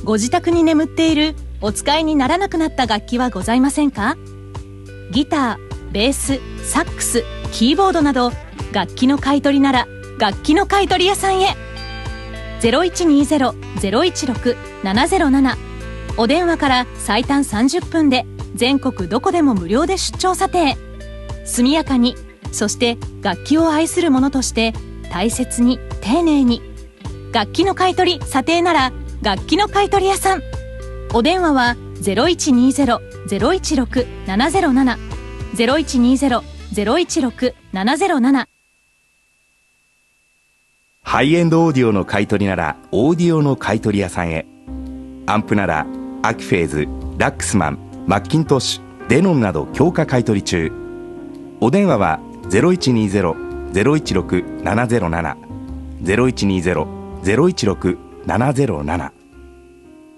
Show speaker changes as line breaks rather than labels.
ご自宅に眠っているお使いにならなくなった楽器はございませんか？ギター、ベース、サックス、キーボードなど楽器の買い取りなら楽器の買い取り屋さんへ。 0120-016-707 お電話から最短30分で全国どこでも無料で出張査定。速やかに、そして楽器を愛する者として大切に丁寧に。楽器の買い取り査定なら楽器の買い取り屋さん。お電話は 0120-016-707 0120-016-707。
ハイエンドオーディオの買い取りならオーディオの買い取り屋さんへ。アンプならアキフェーズ、ラックスマン、マッキントッシュ、デノンなど強化買い取り中。お電話は 0120-016-707 0120-016-707